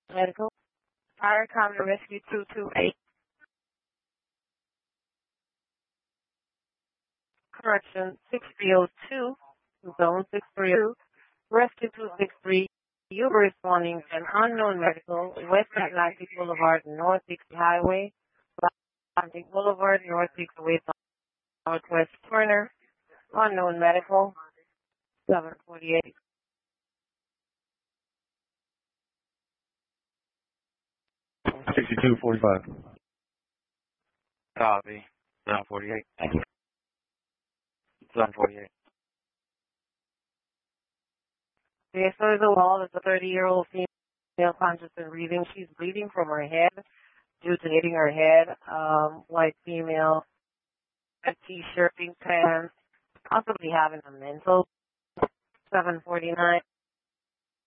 Medical. Fire Common Rescue 228. Correction 6302. Zone 632. Rescue 263. You were responding to an unknown medical, West Atlantic Boulevard, North 60 Highway, Atlantic Boulevard, North 6 away from Northwest Corner. Unknown medical, 748. 6245. Copy. 748. 748. The so the wall is a 30-year-old female conscious and breathing. She's bleeding from her head due to hitting her head. White female, a t-shirt, pink pants, possibly having a mental. 749.